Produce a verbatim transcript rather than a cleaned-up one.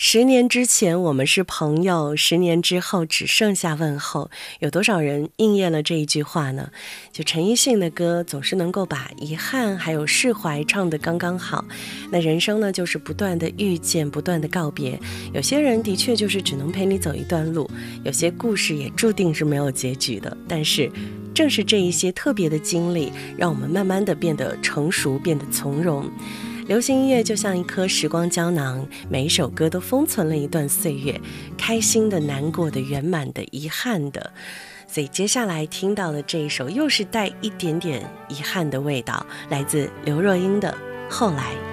十年之前我们是朋友，十年之后只剩下问候。有多少人应验了这一句话呢？就陈奕迅的歌总是能够把遗憾还有释怀唱得刚刚好。那人生呢，就是不断的遇见，不断的告别。有些人的确就是只能陪你走一段路，有些故事也注定是没有结局的。但是正是这一些特别的经历，让我们慢慢的变得成熟，变得从容。流行音乐就像一颗时光胶囊，每一首歌都封存了一段岁月，开心的、难过的、圆满的、遗憾的。所以接下来听到的这一首又是带一点点遗憾的味道，来自刘若英的《后来》。